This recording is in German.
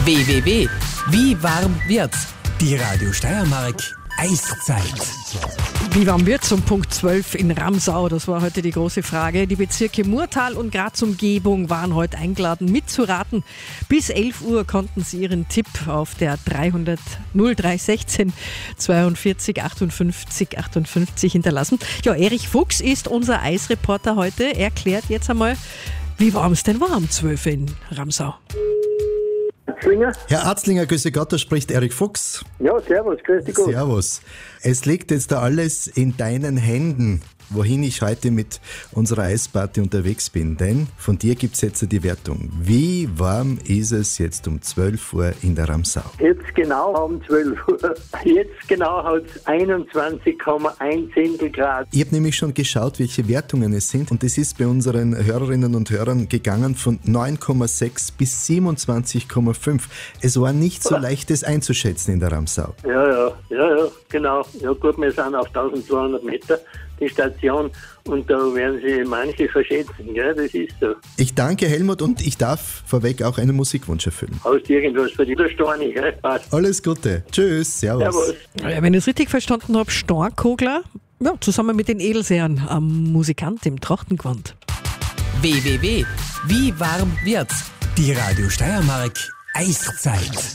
www. Wie warm wird's? Die Radio Steiermark Eiszeit. Wie warm wird's um Punkt 12 in Ramsau? Das war heute die große Frage. Die Bezirke Murtal und Graz-Umgebung waren heute eingeladen mitzuraten. Bis 11 Uhr konnten sie ihren Tipp auf der 300 0316 42 58 58 hinterlassen. Ja, Erich Fuchs ist unser Eisreporter heute. Er klärt jetzt einmal, wie warm es denn war um 12 in Ramsau. Arzlinger? Herr Arzlinger, grüße Gott, da spricht Erich Fuchs. Ja, servus, grüß dich Gott. Servus. Es liegt jetzt da alles in deinen Händen, wohin ich heute mit unserer Eisparty unterwegs bin. Denn von dir gibt es jetzt die Wertung. Wie warm ist es jetzt um 12 Uhr in der Ramsau? Jetzt genau um 12 Uhr. Jetzt genau hat es 21,1 Grad. Ich habe nämlich schon geschaut, welche Wertungen es sind. Und es ist bei unseren Hörerinnen und Hörern gegangen von 9,6 bis 27,5. Es war nicht so leicht, das einzuschätzen in der Ramsau. Ja, genau. Ja gut, wir sind auf 1200 Meter, die Station, und da werden sie manche verschätzen, gell? Das ist so. Ich danke Helmut und ich darf vorweg auch einen Musikwunsch erfüllen. Hast du irgendwas für dich? Der Storni, gell? Passt. Alles Gute. Tschüss. Servus. Servus. Ja, wenn ich es richtig verstanden habe, Stornkogler, ja, zusammen mit den Edelseern am Musikant im Trachtengewand. www. Wie warm wird's? Die Radio Steiermark Eiszeit.